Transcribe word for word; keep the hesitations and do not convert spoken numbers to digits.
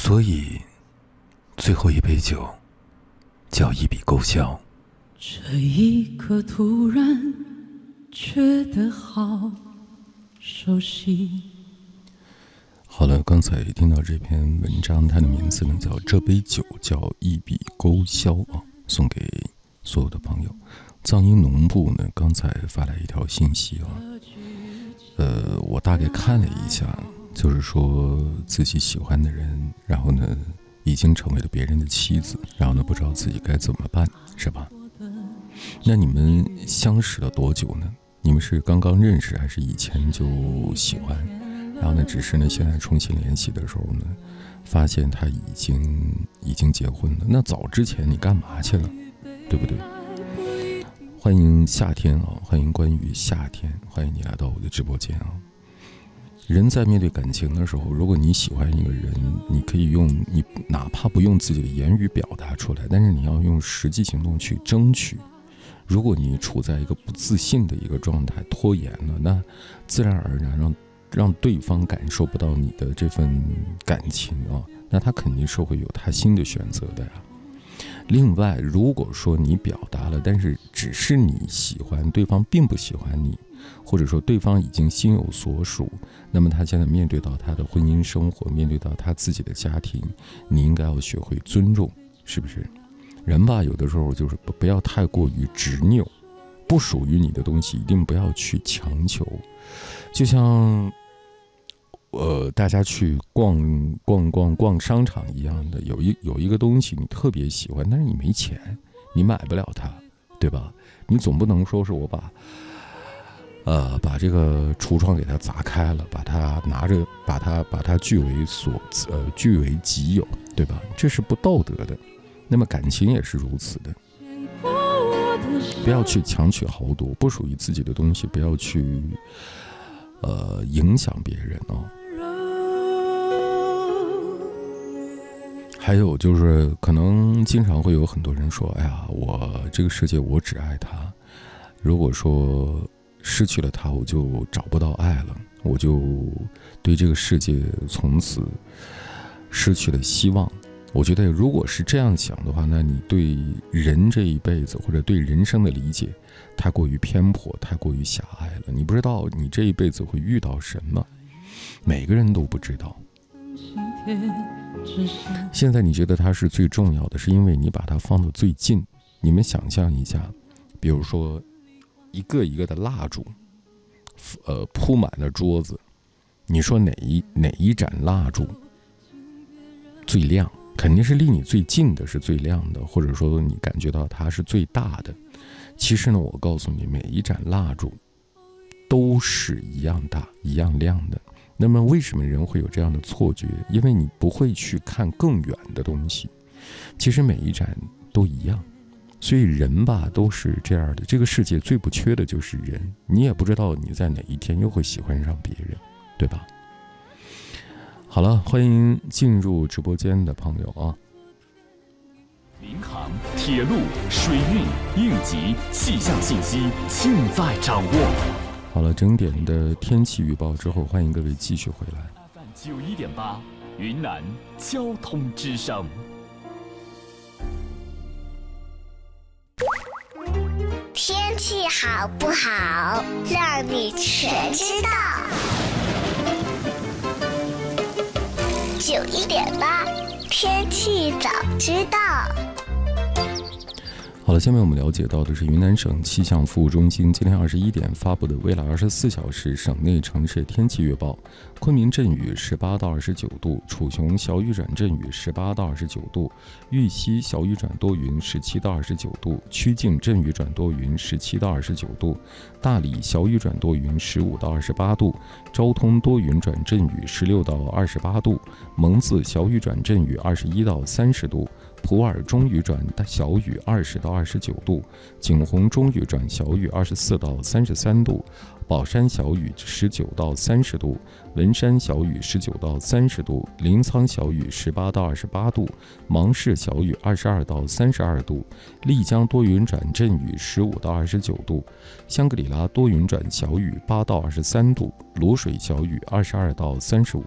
所以最后一杯酒叫一笔勾销。 这一刻突然觉得好熟悉。 好了，刚才听到这篇文章，它的名字呢叫《这杯酒叫一笔勾销》啊，送给所有的朋友。藏音农部呢刚才发来一条信息啊，呃，我大概看了一下，就是说自己喜欢的人，然后呢已经成为了别人的妻子，然后呢不知道自己该怎么办，是吧？那你们相识了多久呢？你们是刚刚认识，还是以前就喜欢？然后呢，只是呢现在重新联系的时候呢，发现他已经已经结婚了。那早之前你干嘛去了，对不对？欢迎夏天啊，欢迎关于夏天，欢迎你来到我的直播间啊。人在面对感情的时候，如果你喜欢一个人，你可以用你哪怕不用自己的言语表达出来，但是你要用实际行动去争取。如果你处在一个不自信的一个状态，拖延了，那自然而然让让对方感受不到你的这份感情啊，那他肯定是会有他新的选择的呀。另外，如果说你表达了，但是只是你喜欢对方并不喜欢你，或者说对方已经心有所属，那么他现在面对到他的婚姻生活，面对到他自己的家庭，你应该要学会尊重，是不是？人吧，有的时候就是不不要太过于执拗，不属于你的东西一定不要去强求。就像呃，大家去逛逛逛逛商场一样的，有一有一个东西你特别喜欢，但是你没钱，你买不了它，对吧？你总不能说是我把呃把这个橱窗给它砸开了，把它拿着，把它把它据为所呃据为己有，对吧？这是不道德的。那么感情也是如此的，不要去强取豪夺，不属于自己的东西，不要去呃影响别人哦。还有就是，可能经常会有很多人说：“哎呀，我这个世界我只爱他。如果说失去了他，我就找不到爱了，我就对这个世界从此失去了希望。”我觉得如果是这样想的话，那你对人这一辈子或者对人生的理解太过于偏颇，太过于狭隘了。你不知道你这一辈子会遇到什么，每个人都不知道。现在你觉得它是最重要的，是因为你把它放到最近。你们想象一下，比如说一个一个的蜡烛，呃，铺满了桌子，你说哪一哪一盏蜡烛最亮？肯定是离你最近的是最亮的，或者说你感觉到它是最大的。其实呢，我告诉你，每一盏蜡烛都是一样大一样亮的。那么为什么人会有这样的错觉？因为你不会去看更远的东西，其实每一盏都一样。所以人吧都是这样的，这个世界最不缺的就是人。你也不知道你在哪一天又会喜欢上别人，对吧？好了，欢迎进入直播间的朋友啊！ 民航、铁路、水运、应急、气象信息尽在掌握。 好了，整点的天气预报之后，欢迎各位继续回来。 九一点八，云南交通之声。 天气好不好，让你全知道。九一点八，天气早知道。 好了，下面我们了解到的是云南省气象服务中心今天二十一点发布的未来二十四小时省内城市天气预报：昆明阵雨十八到二十九度，楚雄小雨转阵雨十八到二十九度，玉溪小雨转多云十七到二十九度，曲靖阵雨转多云十七到二十九度，大理小雨转多云十五到二十八度，昭通多云转阵雨十六到二十八度，蒙自小雨转阵雨二十一到三十度，普洱中雨转小雨二十到二十九度，景洪中雨转小雨二十四到三十三度，宝山小雨十九到三十度，文山小雨十九到三十度，临沧小雨十八到二十八度，芒市小雨二十二到三十二度，丽江多云转阵雨十五到二十九度，香格里拉多云转小雨八到二十三度，卤水小雨二十二到三十五